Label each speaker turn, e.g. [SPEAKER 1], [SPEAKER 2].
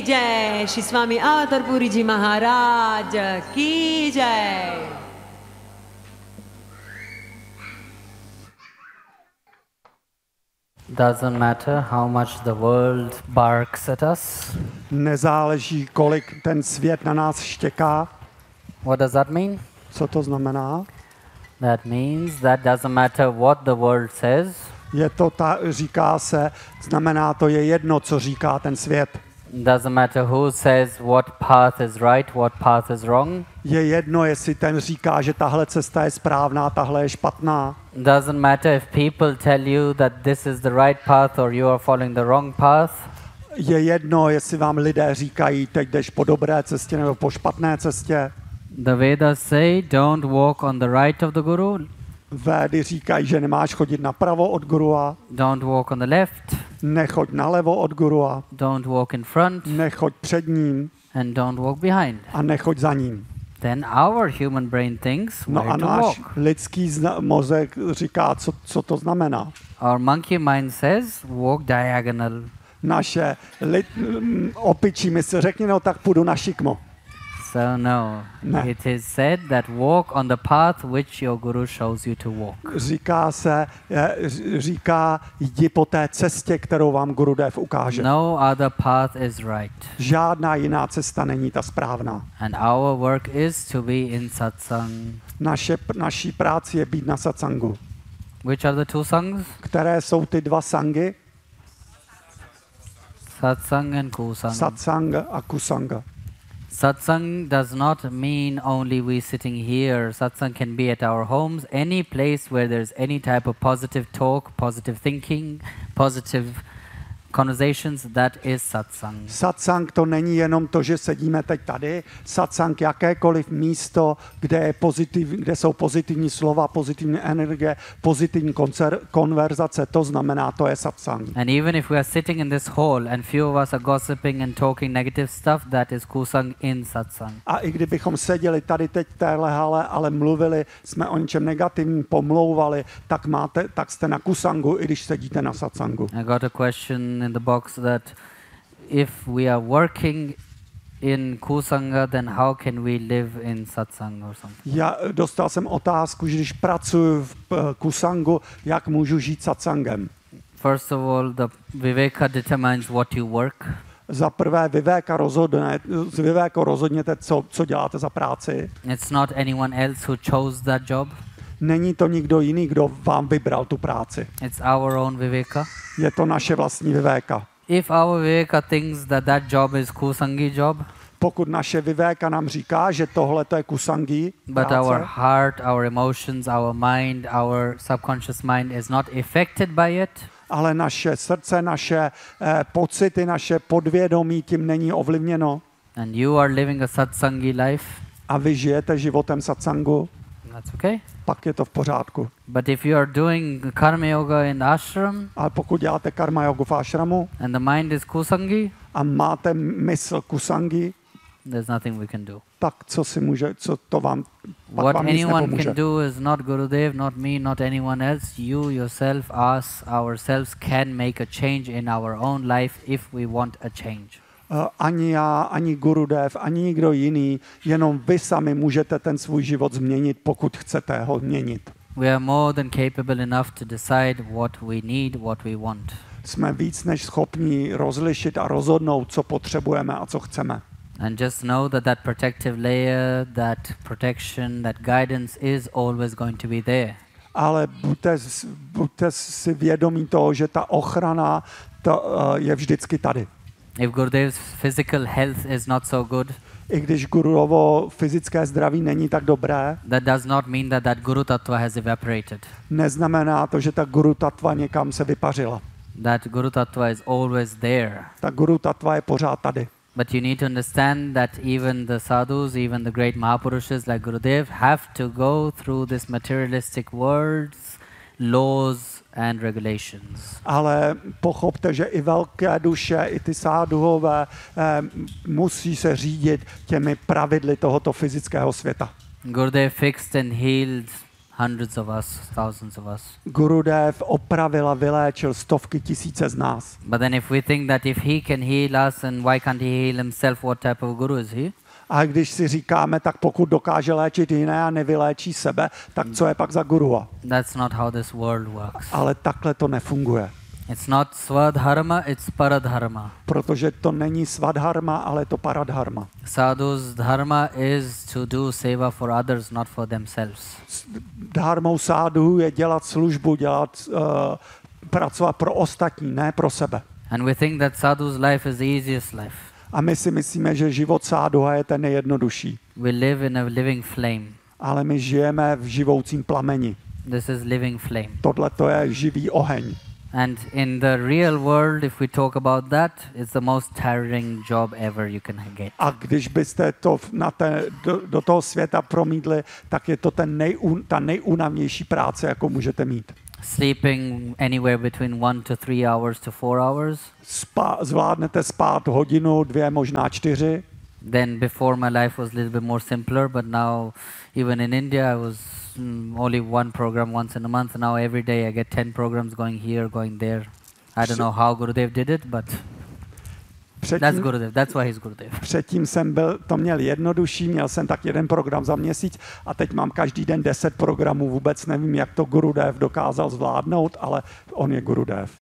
[SPEAKER 1] jai, Shri Swami Avatarpuri Ji Maharaj ki jai.
[SPEAKER 2] Doesn't matter how much the world barks at us.
[SPEAKER 3] Nezáleží, kolik ten svět na nás štěká.
[SPEAKER 2] What does that mean?
[SPEAKER 3] Co to znamená?
[SPEAKER 2] That means that doesn't matter what the world says.
[SPEAKER 3] Říká se, znamená to je jedno, co říká ten svět.
[SPEAKER 2] Doesn't matter who says what path is right, what path is wrong.
[SPEAKER 3] Je jedno, jestli ten říká, že tahle cesta je správná, tahle je špatná.
[SPEAKER 2] Doesn't matter if people tell you that this is the right path or you are following the wrong path.
[SPEAKER 3] Je jedno, jestli vám lidé říkají, teď jdeš po dobré cestě nebo po špatné cestě.
[SPEAKER 2] The Vedas say don't walk on the right of the Guru.
[SPEAKER 3] Védy říkají, že nemáš chodit napravo od gurua.
[SPEAKER 2] Don't walk on the left.
[SPEAKER 3] Nechoď nalevo od gurua.
[SPEAKER 2] Don't walk in front.
[SPEAKER 3] Nechoď před ním.
[SPEAKER 2] And don't walk behind.
[SPEAKER 3] A nechoď za ním.
[SPEAKER 2] Then our human brain thinks where to walk.
[SPEAKER 3] Lidský mozek říká, co to znamená.
[SPEAKER 2] Our monkey mind says walk diagonal.
[SPEAKER 3] Naše opičí mysl řekne, no tak půjdu na šikmo.
[SPEAKER 2] So no, it is said that walk on the path which your guru shows you to walk.
[SPEAKER 3] Říká, jdi po té cestě, kterou vám Gurudev ukáže.
[SPEAKER 2] No other path is right.
[SPEAKER 3] Žádná jiná cesta není ta správná.
[SPEAKER 2] And our work is to be in satsang.
[SPEAKER 3] Naší práci je být na satsangu.
[SPEAKER 2] Which are the two sangs?
[SPEAKER 3] Které jsou ty dva sangy?
[SPEAKER 2] Satsang and kusang.
[SPEAKER 3] Satsang a kusanga.
[SPEAKER 2] Satsang does not mean only we sitting here. Satsang can be at our homes, any place where there's any type of positive talk, positive thinking, positive conversations, that is satsang.
[SPEAKER 3] Satsang to není jenom to, že sedíme teď tady. Satsang jakékoliv místo, kde jsou pozitivní slova, pozitivní energie, pozitivní konverzace, to znamená, to je satsang.
[SPEAKER 2] And even if we are sitting in this hall and few of us are gossiping and talking negative stuff, that is kusang in satsang.
[SPEAKER 3] A i kdybychom seděli tady teď v téhle hale, ale mluvili, jsme o něčem negativním, pomlouvali, tak jste na kusangu, i když sedíte na satsangu.
[SPEAKER 2] I got a question in the box that if we are working in kusanga, then how can we live in satsang or something?
[SPEAKER 3] Já dostal jsem otázku, že když pracuji v kusangu, jak můžu žít satsangem.
[SPEAKER 2] First of all, the viveka determines what you work.
[SPEAKER 3] Za prvé Viveka rozhodněte, co děláte za práci.
[SPEAKER 2] It's not anyone else who chose that job.
[SPEAKER 3] Není to nikdo jiný, kdo vám vybral tu práci.
[SPEAKER 2] It's our own viveka.
[SPEAKER 3] Je to naše vlastní Viveka.
[SPEAKER 2] If our viveka thinks that that job is kusangi job,
[SPEAKER 3] pokud naše Viveka nám říká, že tohle to je kusangi
[SPEAKER 2] but
[SPEAKER 3] práce,
[SPEAKER 2] our heart, our emotions, our mind, our subconscious mind is not affected by it,
[SPEAKER 3] ale naše srdce, naše pocity, naše podvědomí tím není ovlivněno,
[SPEAKER 2] and you are living a satsangi life,
[SPEAKER 3] a vy žijete životem satsangu,
[SPEAKER 2] that's okay.
[SPEAKER 3] pak je to v pořádku.
[SPEAKER 2] But if you are doing karma yoga in ashram,
[SPEAKER 3] Ale pokud děláte karma jogu v ashramu
[SPEAKER 2] and the mind is kusangi,
[SPEAKER 3] a máte mysl kusangi,
[SPEAKER 2] there's nothing we can do.
[SPEAKER 3] tak co to vám pak
[SPEAKER 2] What
[SPEAKER 3] vám nic
[SPEAKER 2] anyone
[SPEAKER 3] nepomůže.
[SPEAKER 2] can do is not Gurudev, not me, not anyone else. You yourself, us, ourselves can make a change in our own life if we want a change.
[SPEAKER 3] Ani já, ani Gurudev, ani nikdo jiný, jenom vy sami můžete ten svůj život změnit, pokud chcete ho změnit.
[SPEAKER 2] We are more than capable enough to decide what we need, what we want.
[SPEAKER 3] Jsme víc než schopní rozlišit a rozhodnout, co potřebujeme a co chceme.
[SPEAKER 2] And just know that that protective layer, that protection, that guidance is always going to be there.
[SPEAKER 3] Ale buďte si vědomí toho, že ta ochrana je vždycky tady.
[SPEAKER 2] If Gurudev's physical health is not so good,
[SPEAKER 3] I když Guruovo fyzické zdraví není tak dobré,
[SPEAKER 2] that does not mean that that Guru Tattva has evaporated.
[SPEAKER 3] neznamená to, že ta Guru Tattva někam se vypařila.
[SPEAKER 2] That Guru Tattva is always there.
[SPEAKER 3] Ta Guru Tattva je pořád tady.
[SPEAKER 2] But you need to understand that even the sadhus, even the great Mahapurushas like Gurudev have to go through this materialistic world's laws and regulations.
[SPEAKER 3] Ale pochopte, že i velké duše, i ty sáduhové musí se řídit těmi pravidly tohoto fyzického světa.
[SPEAKER 2] Gurudev fixed and healed hundreds of us, thousands of us.
[SPEAKER 3] Gurudev opravil a vyléčil stovky tisíce z nás.
[SPEAKER 2] But then if we think that if he can heal us, and why can't he heal himself, what type of guru is he?
[SPEAKER 3] A když si říkáme, tak pokud dokáže léčit jiné a nevyléčí sebe, tak co je pak za gurua?
[SPEAKER 2] That's not how this world works.
[SPEAKER 3] Ale takhle to nefunguje.
[SPEAKER 2] It's not Swadharma, it's Paradharma.
[SPEAKER 3] Protože to není svadharma, ale je to paradharma.
[SPEAKER 2] Sadhu's dharma is to do seva for others, not for themselves.
[SPEAKER 3] Dharmou sádu je dělat službu, pracovat pro ostatní, ne pro sebe.
[SPEAKER 2] And we think that sadhu's life is the easiest life.
[SPEAKER 3] A my si myslíme, že život sáduha je ten nejjednodušší.
[SPEAKER 2] We live in a living flame.
[SPEAKER 3] Ale my žijeme v živoucím plameni.
[SPEAKER 2] This is living flame.
[SPEAKER 3] Tohle to je živý oheň.
[SPEAKER 2] And in the real world, if we talk about that, it's the most tiring job ever you can get.
[SPEAKER 3] A když byste to do toho světa promítli, tak je to ta nejúnavnější práce, jakou můžete mít.
[SPEAKER 2] Sleeping anywhere between 1 to 3 hours to 4 hours.
[SPEAKER 3] Zvládnete spát hodinu, 2, možná 4.
[SPEAKER 2] Then before my life was a little bit more simpler, but now even in India I was only one program once in a month. Now every day I get 10 programs going here, going there. I don't know how Gurudev did it, but that's Gurudev. That's why he's Gurudev.
[SPEAKER 3] Předtím to měl jednodušší, měl jsem tak 1 program za měsíc a teď mám každý den 10 programů. Vůbec nevím, jak to Gurudev dokázal zvládnout, ale on je Gurudev.